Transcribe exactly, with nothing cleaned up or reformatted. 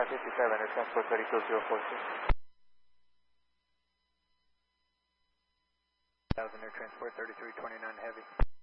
nine fifty-seven, Air Transport thirty-two zero four six. one thousand Air Transport thirty-three twenty-nine Heavy.